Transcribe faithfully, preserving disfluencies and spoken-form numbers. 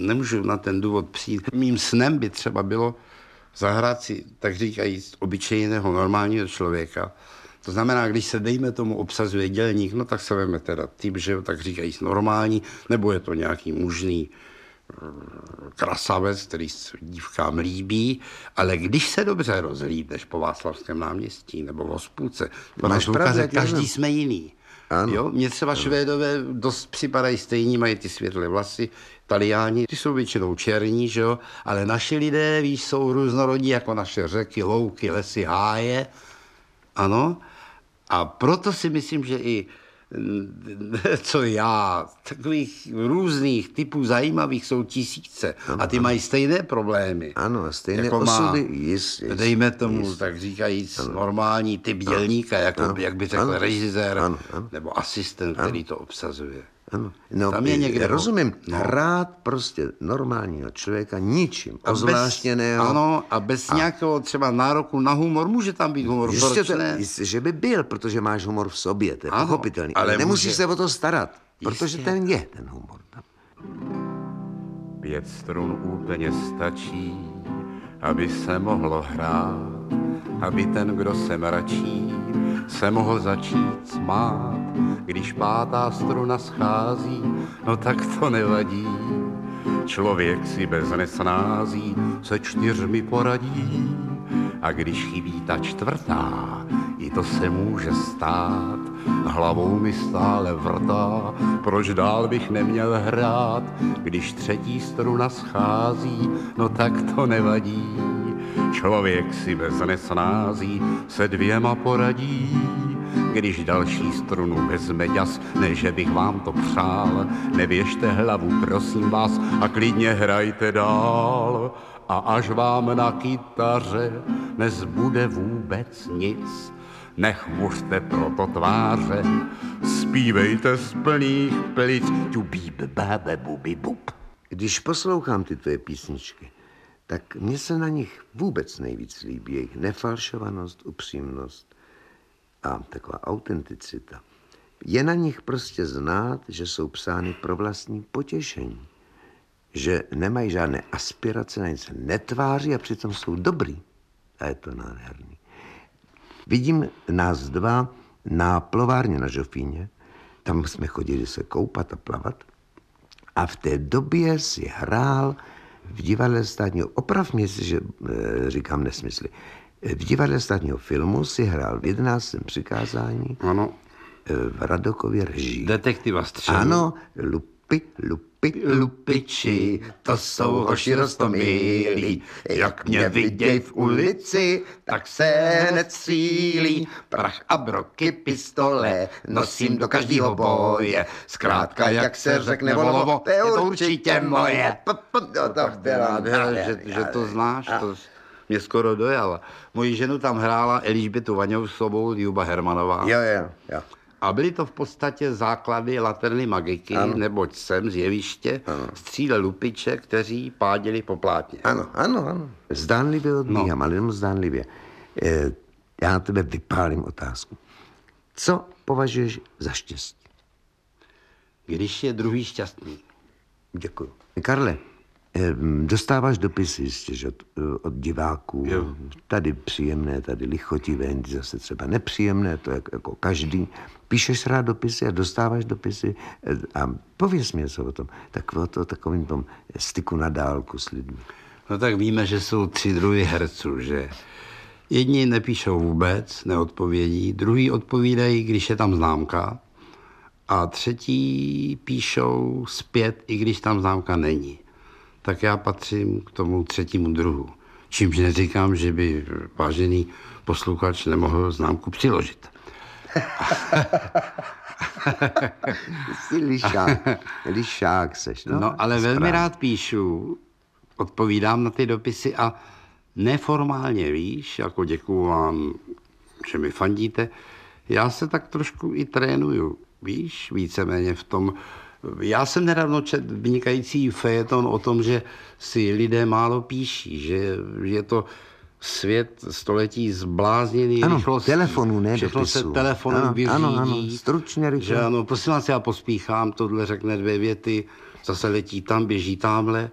nemůžu na ten důvod přijít. Mým snem by třeba bylo zahrát si, tak říkajíc, obyčejného normálního člověka. To znamená, když se, dejme tomu, obsazuje dělník, no tak se veme teda typ, že jo, tak říkajíc normální, nebo je to nějaký mužný krasavec, který se dívkám líbí, ale když se dobře rozhlídneš po Václavském náměstí nebo v Hospůdce, máš Lukaře, každý jsme jiný. Ano. Jo? Mně třeba ano. Švédové dost připadají stejní, mají ty světlé vlasy, Taliáni, ty jsou většinou černí, že jo? Ale naši lidé, víš, jsou různorodí jako naše řeky, louky, lesy, háje. Ano. A proto si myslím, že i co já, takových různých typů zajímavých jsou tisíce. Ano, a ty ano. mají stejné problémy. Ano, stejné jako osudy. Má, jist, jist, dejme tomu, jist. tak říkajíc, ano. normální typ dělníka, jako, ano. jak by řekl ano. režisér, ano. Ano. nebo asistent, ano. který to obsazuje. Ano. No, tam je někde, rozumím, no. hrát prostě normálního člověka ničím, ozvláštněného. Ano, a bez a... nějakého třeba nároku na humor, může tam být humor. Jistě, to, jistě, že by byl, protože máš humor v sobě, to je ano, pochopitelný. Ale nemusíš může... se o to starat, jistě. Protože ten je ten humor. Pět strun úplně stačí, aby se mohlo hrát, aby ten, kdo se mračí, se mohl začít smát. Když pátá struna schází, no tak to nevadí. Člověk si bez nesnází se čtyřmi poradí. A když chybí ta čtvrtá, i to se může stát. Hlavou mi stále vrtá, proč dál bych neměl hrát. Když třetí struna schází, no tak to nevadí. Člověk si bez nesnází se dvěma poradí. Když další strunu vezme ďas, ne že bych vám to přál, nevěžte hlavu, prosím vás, a klidně hrajte dál. A až vám na kytaře nezbude vůbec nic, nechmuřte proto tváře, zpívejte z plných plic, tu bíb, bábe, bubi, bub. Když poslouchám ty tvoje písničky, tak mně se na nich vůbec nejvíc líbí jejich nefalšovanost, upřímnost a taková autenticita. Je na nich prostě znát, že jsou psány pro vlastní potěšení. Že nemají žádné aspirace, na nic se netváří a přitom jsou dobrý. A je to nádherný. Vidím nás dva na plovárně na Žofíně. Tam jsme chodili se koupat a plavat. A v té době si hrál v divadle státního, oprav mě si, že e, říkám nesmysly. V divadle státního filmu si hrál v jedenáctém přikázání. Ano. V Radokově režii. Detektiva Střelu. Ano, lupi, lupi, lupiči, to jsou hoši roztomilí. Jak mě viděj v ulici, tak se hned střílí. Prach a broky, pistole, nosím do každého boje. Zkrátka, jak se řekne volovo, to je určitě moje. Že, že to znáš, to mě skoro dojala. Moji ženu tam hrála Eližbětu Vaňousovou, Juba Hermanová. Jo, jo, jo. A byly to v podstatě základy Laterny Magiky, ano. Neboť sem z jeviště střílel lupiče, kteří páděli po plátně. Ano, ano, ano. Zdánlivě odmíhám, no. Ale jenom zdánlivě. E, já na tebe vypálím otázku. Co považuješ za štěstí? Když je druhý šťastný. Děkuju. Karle, dostáváš dopisy jistě od, od diváků. Jo. Tady příjemné, tady lichotivé, zase třeba nepříjemné, to je jako každý. Píšeš rád dopisy a dostáváš dopisy a pověz mi něco o tom. Tak o to takovým tom styku na dálku s lidmi. No tak víme, že jsou tři druhy herců, že jedni nepíšou vůbec, neodpovědí, druhý odpovídají, když je tam známka a třetí píšou zpět, i když tam známka není. Tak já patřím k tomu třetímu druhu. Čímž neříkám, že by vážený posluchač nemohl známku přiložit. Jsi lišák, lišák seš, no? No, ale velmi rád píšu, odpovídám na ty dopisy a neformálně, víš, jako děkuju vám, že mi fandíte, já se tak trošku i trénuju, víš, víceméně v tom. Já jsem nedávno četl vynikající fejeton o tom, že si lidé málo píší, že je to svět století zblázněný ano, rychlostí. Telefonu, ne všechno dopisu. se telefonem ano, vyřídí. Ano, ano, stručně rychle. Že ano, prosím vás, já pospíchám, tohle řekne dvě věty, zase letí tam, běží tamhle.